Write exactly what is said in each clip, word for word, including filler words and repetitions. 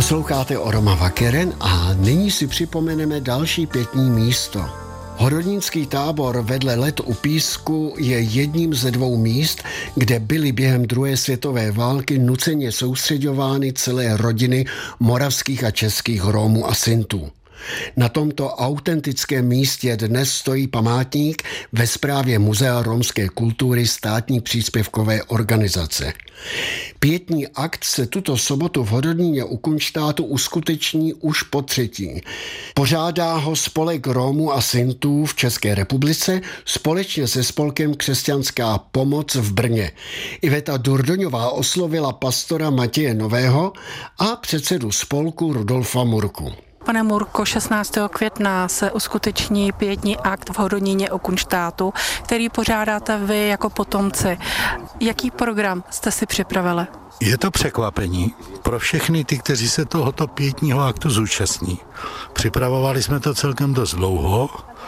Posloucháte Oroma Vakeren a nyní si připomeneme další pietní místo. Hodonínský tábor vedle Let u Písku je jedním ze dvou míst, kde byly během druhé světové války nuceně soustřeďovány celé rodiny moravských a českých Rómů a Sintů. Na tomto autentickém místě dnes stojí památník ve správě Muzea romské kultury státní příspěvkové organizace. Pietní akt se tuto sobotu v Hodoníně u Kunštátu uskuteční už po třetí. Pořádá ho Spolek Rómů a Sintů v České republice společně se Spolkem Křesťanská pomoc v Brně. Iveta Durdoňová oslovila pastora Matěje Nového a předsedu spolku Rudolfa Murku. Pane Murko, šestnáctého května se uskuteční pietní akt v Hodoníně u Kunštátu, který pořádáte vy jako potomci. Jaký program jste si připravili? Je to překvapení pro všechny ty, kteří se tohoto pietního aktu zúčastní. Připravovali jsme to celkem dost dlouho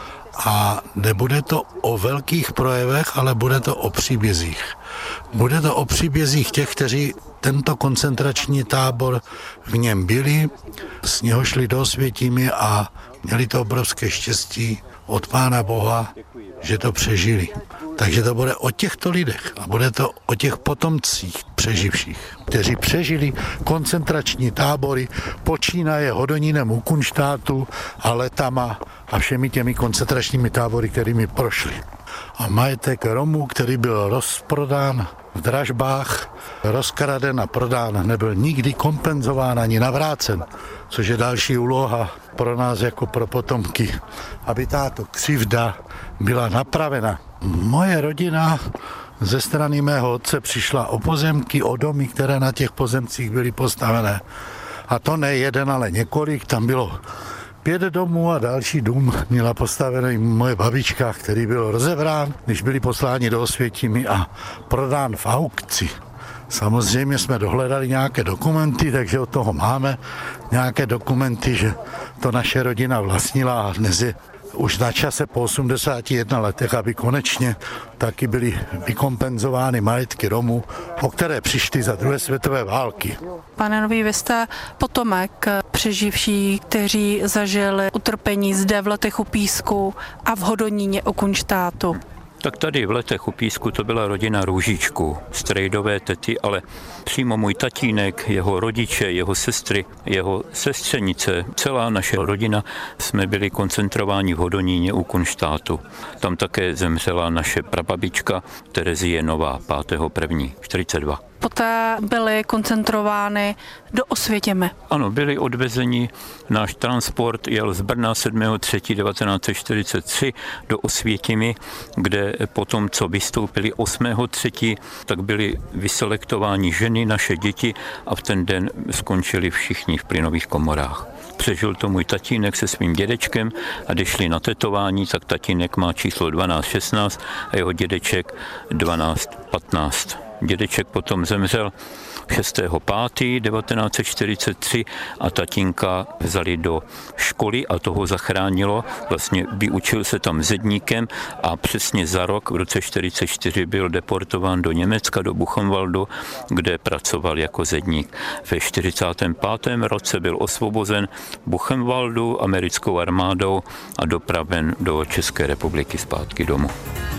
a nebude to o velkých projevech, ale bude to o příbězích. Bude to o příbězích těch, kteří tento koncentrační tábor v něm byli, z něho šli do Osvětimi a měli to obrovské štěstí od Pána Boha, že to přežili. Takže to bude o těchto lidech a bude to o těch potomcích přeživších, kteří přežili koncentrační tábory, počínaje Hodonínem u Kunštátu a Letama a všemi těmi koncentračními tábory, kterými prošli. A majetek Romů, který byl rozprodán v dražbách, rozkraden a prodán, nebyl nikdy kompenzován ani navrácen, což je další úloha pro nás jako pro potomky, aby tato křivda byla napravena. Moje rodina ze strany mého otce přišla o pozemky, o domy, které na těch pozemcích byly postavené. A to ne jeden, ale několik, tam bylo pět domů a další dům měla postavený moje babička, který byl rozebrán, když byli posláni do Osvětimi a prodán v aukci. Samozřejmě jsme dohledali nějaké dokumenty, takže od toho máme nějaké dokumenty, že to naše rodina vlastnila a dnes je už na čase po osmdesáti jedné letech, aby konečně taky byly vykompenzovány majetky Romů, o které přišli za druhé světové války. Pane Nový, vy jste potomek přeživší, kteří zažili utrpení zde v Letech u Písku a v Hodoníně u Kunštátu. Tak tady v Letech u Písku to byla rodina Růžičků, strejdové tety, ale přímo můj tatínek, jeho rodiče, jeho sestry, jeho sestřenice, celá naše rodina jsme byli koncentrováni v Hodoníně u Kunštátu. Tam také zemřela naše prababička Terezie Nová pátého prvního čtyřicet dva. Poté byly koncentrovány do Osvětimi. Ano, byli odvezeni, náš transport jel z Brna sedmého třetího devatenáct set čtyřicet tři do Osvětimi, kde potom, co vystoupili osmého třetího tak byli vyselektováni ženy, naše děti a v ten den skončili všichni v plynových komorách. Přežil to můj tatínek se svým dědečkem a když šli na tetování, tak tatínek má číslo dvanáct šestnáct a jeho dědeček dvanáct patnáct. Dědeček potom zemřel šestého pátého devatenáct set čtyřicet tři a tatínka vzali do školy a toho zachránilo. Vlastně vyučil se tam zedníkem a přesně za rok v roce čtyřicet čtyři byl deportován do Německa, do Buchenwaldu, kde pracoval jako zedník. Ve čtyřicátém pátém roce byl osvobozen Buchenwaldu americkou armádou a dopraven do České republiky zpátky domů.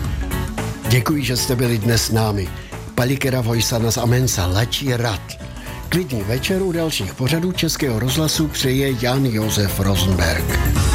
Děkuji, že jste byli dnes s námi. Palikera Vojsanas Amensa Lačí rad. Klidný večer u dalších pořadů Českého rozhlasu přeje Jan Josef Rosenberg.